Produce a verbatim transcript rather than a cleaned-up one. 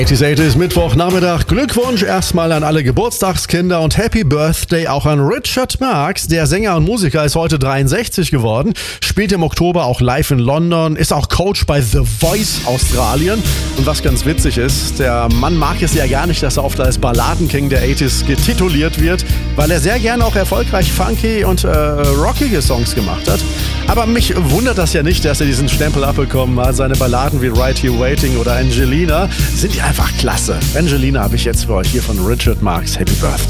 achtzig ist Mittwochnachmittag. Glückwunsch erstmal an alle Geburtstagskinder und Happy Birthday auch an Richard Marx. Der Sänger und Musiker ist heute dreiundsechzig geworden, spielt im Oktober auch live in London, ist auch Coach bei The Voice Australien. Und was ganz witzig ist, der Mann mag es ja gar nicht, dass er oft als Balladenking der achtziger getituliert wird, weil er sehr gerne auch erfolgreich funky und äh, rockige Songs gemacht hat. Aber mich wundert das ja nicht, dass er diesen Stempel abbekommen hat. Seine Balladen wie Right Here Waiting oder Angelina sind ja einfach klasse. Angelina habe ich jetzt für euch hier von Richard Marx. Happy Birthday.